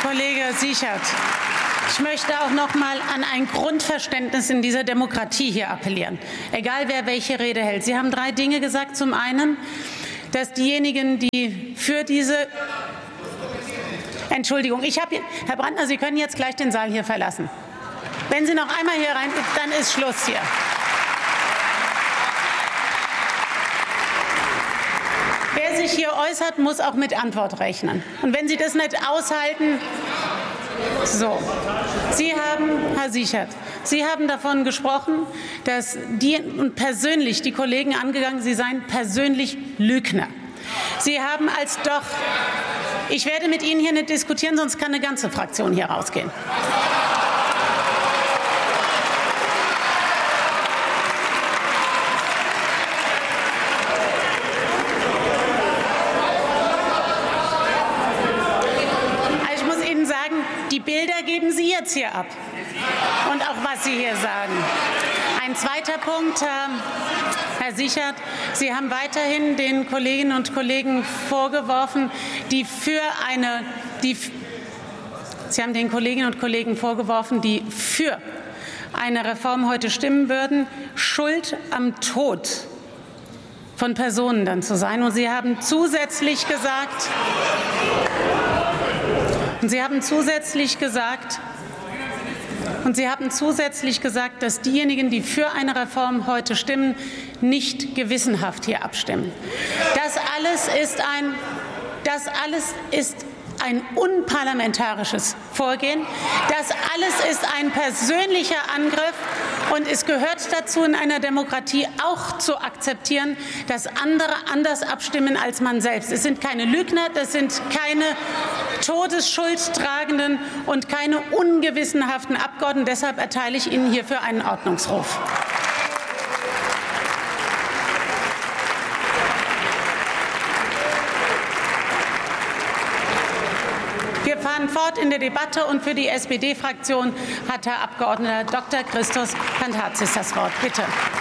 Kollege Sichert, ich möchte auch noch mal an ein Grundverständnis in dieser Demokratie hier appellieren, egal wer welche Rede hält. Sie haben 3 Dinge gesagt. Zum einen, dass diejenigen, die für diese Entschuldigung, Herr Brandner, Sie können jetzt gleich den Saal hier verlassen. Wenn Sie noch einmal hier rein, dann ist Schluss hier. Wer sich hier äußert, muss auch mit Antwort rechnen. Und wenn Sie das nicht aushalten, so. Sie haben, Herr Sichert, Sie haben davon gesprochen, dass die Kollegen angegangen, Sie seien persönlich Lügner. Sie haben ich werde mit Ihnen hier nicht diskutieren, sonst kann eine ganze Fraktion hier rausgehen. Die Bilder geben Sie jetzt hier ab und auch, was Sie hier sagen. Ein zweiter Punkt, Herr Sichert, Sie haben weiterhin den Kolleginnen und Kollegen vorgeworfen, die für eine Reform heute stimmen würden, schuld am Tod von Personen dann zu sein. Und Sie haben zusätzlich gesagt, dass diejenigen, die für eine Reform heute stimmen, nicht gewissenhaft hier abstimmen. Das alles ist ein unparlamentarisches Vorgehen. Das alles ist ein persönlicher Angriff. Und es gehört dazu, in einer Demokratie auch zu akzeptieren, dass andere anders abstimmen als man selbst. Es sind keine Lügner, das sind keine Todesschuldtragenden und keine ungewissenhaften Abgeordneten. Deshalb erteile ich Ihnen hierfür einen Ordnungsruf. Wir fahren fort in der Debatte, und für die SPD-Fraktion hat Herr Abg. Dr. Christos Pantazis das Wort. Bitte.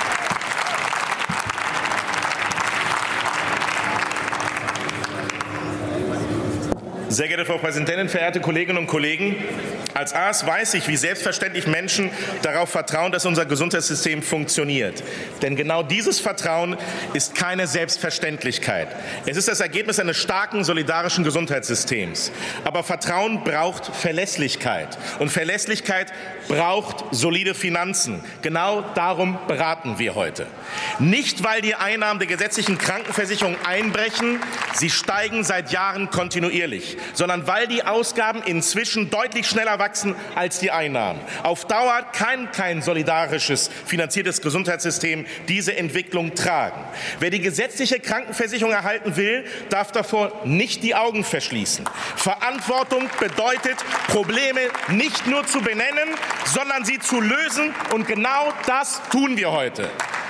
Sehr geehrte Frau Präsidentin, verehrte Kolleginnen und Kollegen! Als Arzt weiß ich, wie selbstverständlich Menschen darauf vertrauen, dass unser Gesundheitssystem funktioniert. Denn genau dieses Vertrauen ist keine Selbstverständlichkeit. Es ist das Ergebnis eines starken, solidarischen Gesundheitssystems. Aber Vertrauen braucht Verlässlichkeit. Und Verlässlichkeit braucht solide Finanzen. Genau darum beraten wir heute. Nicht, weil die Einnahmen der gesetzlichen Krankenversicherung einbrechen, sie steigen seit Jahren kontinuierlich, sondern weil die Ausgaben inzwischen deutlich schneller wachsen als die Einnahmen. Auf Dauer kann kein solidarisches, finanziertes Gesundheitssystem diese Entwicklung tragen. Wer die gesetzliche Krankenversicherung erhalten will, darf davor nicht die Augen verschließen. Verantwortung bedeutet, Probleme nicht nur zu benennen, sondern sie zu lösen. Und genau das tun wir heute.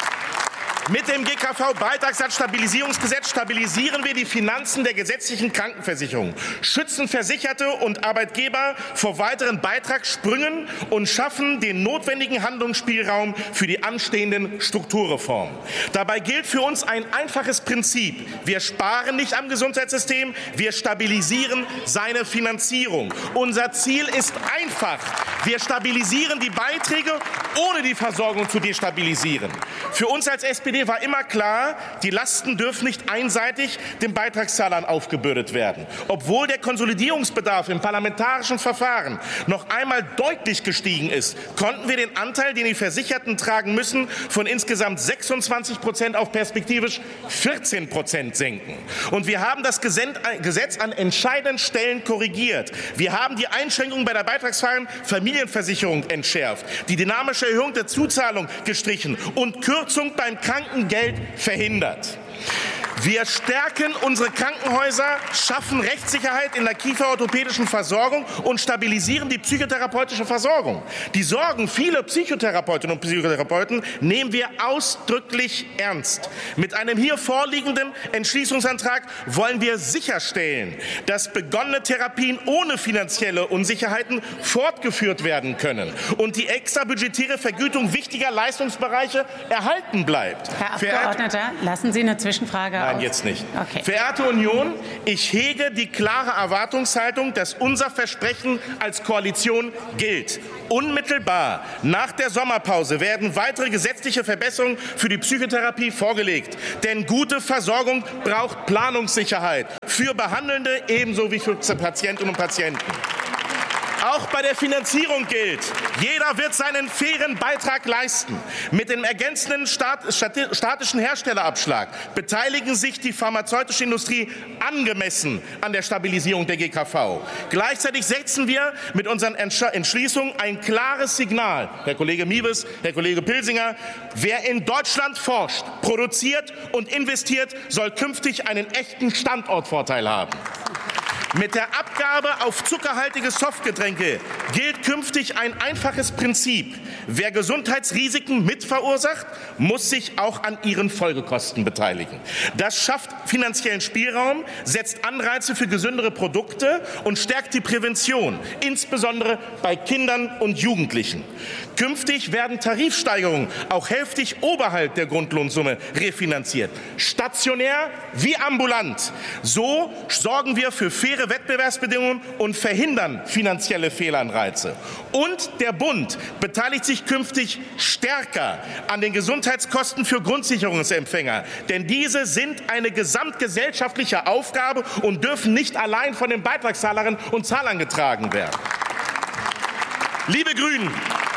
Mit dem GKV-Beitragssatzstabilisierungsgesetz stabilisieren wir die Finanzen der gesetzlichen Krankenversicherung, schützen Versicherte und Arbeitgeber vor weiteren Beitragssprüngen und schaffen den notwendigen Handlungsspielraum für die anstehenden Strukturreformen. Dabei gilt für uns ein einfaches Prinzip. Wir sparen nicht am Gesundheitssystem, wir stabilisieren seine Finanzierung. Unser Ziel ist einfach. Wir stabilisieren die Beiträge, ohne die Versorgung zu destabilisieren. Für uns als SPD war immer klar, die Lasten dürfen nicht einseitig den Beitragszahlern aufgebürdet werden. Obwohl der Konsolidierungsbedarf im parlamentarischen Verfahren noch einmal deutlich gestiegen ist, konnten wir den Anteil, den die Versicherten tragen müssen, von insgesamt 26% auf perspektivisch 14% senken. Und wir haben das Gesetz an entscheidenden Stellen korrigiert. Wir haben die Einschränkungen bei der beitragsfreien Familienversicherung entschärft, die dynamische Erhöhung der Zuzahlung gestrichen und Kürzung beim Krankengeld verhindert. Wir stärken unsere Krankenhäuser, schaffen Rechtssicherheit in der kieferorthopädischen Versorgung und stabilisieren die psychotherapeutische Versorgung. Die Sorgen vieler Psychotherapeutinnen und Psychotherapeuten nehmen wir ausdrücklich ernst. Mit einem hier vorliegenden Entschließungsantrag wollen wir sicherstellen, dass begonnene Therapien ohne finanzielle Unsicherheiten fortgeführt werden können und die extrabudgetäre Vergütung wichtiger Leistungsbereiche erhalten bleibt. Herr Abgeordneter, lassen Sie eine Zwischenfrage Nein, jetzt nicht. Okay. Verehrte Union, ich hege die klare Erwartungshaltung, dass unser Versprechen als Koalition gilt. Unmittelbar nach der Sommerpause werden weitere gesetzliche Verbesserungen für die Psychotherapie vorgelegt. Denn gute Versorgung braucht Planungssicherheit für Behandelnde ebenso wie für Patientinnen und Patienten. Auch bei der Finanzierung gilt, jeder wird seinen fairen Beitrag leisten. Mit dem ergänzenden statischen Herstellerabschlag beteiligen sich die pharmazeutische Industrie angemessen an der Stabilisierung der GKV. Gleichzeitig setzen wir mit unseren Entschließungen ein klares Signal. Herr Kollege Mewes, Herr Kollege Pilsinger, wer in Deutschland forscht, produziert und investiert, soll künftig einen echten Standortvorteil haben. Mit der Abgabe auf zuckerhaltige Softgetränke gilt künftig ein einfaches Prinzip. Wer Gesundheitsrisiken mitverursacht, muss sich auch an ihren Folgekosten beteiligen. Das schafft finanziellen Spielraum, setzt Anreize für gesündere Produkte und stärkt die Prävention, insbesondere bei Kindern und Jugendlichen. Künftig werden Tarifsteigerungen auch hälftig oberhalb der Grundlohnsumme refinanziert, stationär wie ambulant. So sorgen wir für faire Wettbewerbsbedingungen und verhindern finanzielle Fehlanreize. Und der Bund beteiligt sich künftig stärker an den Gesundheitskosten für Grundsicherungsempfänger. Denn diese sind eine gesamtgesellschaftliche Aufgabe und dürfen nicht allein von den Beitragszahlerinnen und Zahlern getragen werden. Liebe Grünen,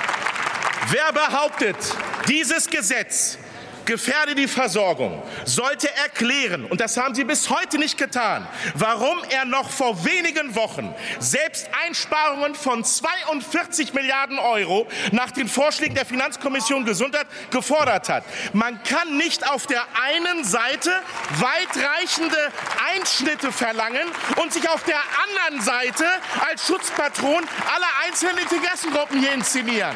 wer behauptet, dieses Gesetz gefährde die Versorgung, sollte erklären, und das haben Sie bis heute nicht getan, warum er noch vor wenigen Wochen selbst Einsparungen von 42 Milliarden € nach den Vorschlägen der Finanzkommission Gesundheit gefordert hat. Man kann nicht auf der einen Seite weitreichende Einschnitte verlangen und sich auf der anderen Seite als Schutzpatron aller einzelnen Interessengruppen hier inszenieren.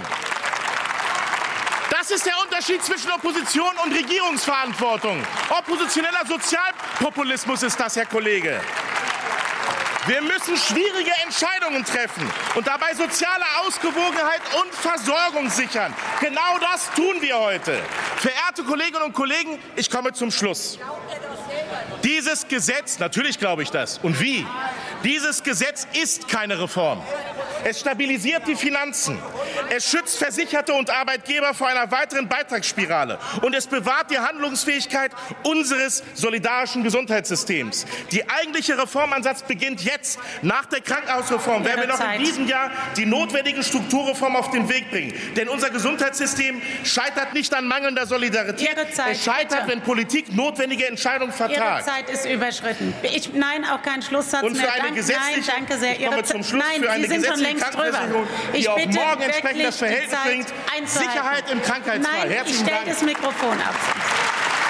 Das ist der Unterschied zwischen Opposition und Regierungsverantwortung. Oppositioneller Sozialpopulismus ist das, Herr Kollege. Wir müssen schwierige Entscheidungen treffen und dabei soziale Ausgewogenheit und Versorgung sichern. Genau das tun wir heute. Verehrte Kolleginnen und Kollegen, ich komme zum Schluss. Dieses Gesetz, natürlich glaube ich das. Und wie? Dieses Gesetz ist keine Reform. Es stabilisiert die Finanzen. Es schützt Versicherte und Arbeitgeber vor einer weiteren Beitragsspirale. Und es bewahrt die Handlungsfähigkeit unseres solidarischen Gesundheitssystems. Die eigentliche Reformansatz beginnt jetzt. Nach der Krankenhausreform werden wir noch in diesem Jahr die notwendigen Strukturreformen auf den Weg bringen. Denn unser Gesundheitssystem scheitert nicht an mangelnder Solidarität. Es scheitert, wenn Politik notwendige Entscheidungen vertagt. Ihre Zeit ist überschritten. Nein, auch kein Schlusssatz und für mehr. Eine gesetzliche, nein, danke sehr. Ich komme zum Schluss. Nein, für eine Sie sind schon längst drüber. Die auch morgen entsprechend das Verhältnis bringt. Sicherheit im Krankheitsfall. Nein, Herzlichen ich stelle Dank. das Mikrofon ab.